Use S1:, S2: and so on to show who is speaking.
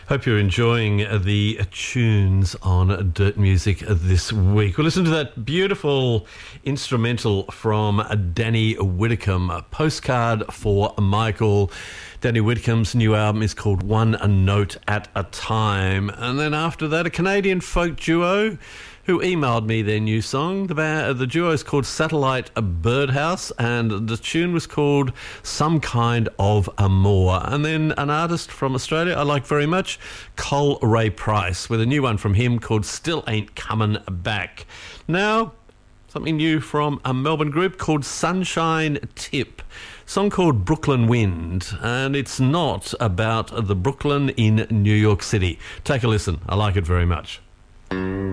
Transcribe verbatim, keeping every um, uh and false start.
S1: Hope you're enjoying the tunes on Dirt Music this week. We'll listen to that beautiful instrumental from Danny Whitcomb, a Postcard for Michael. Danny Whitcomb's new album is called One Note at a Time. And then after that, a Canadian folk duo who emailed me their new song. The, band, the duo is called Satellite Birdhouse, and the tune was called Some Kind of Amour. And then an artist from Australia I like very much, Cole Ray Price, with a new one from him called Still Ain't Comin' Back. Now, something new from a Melbourne group called Sunshine Tip. Song called Brooklyn Wind, and it's not about the Brooklyn in New York City. Take a listen. I like it very much.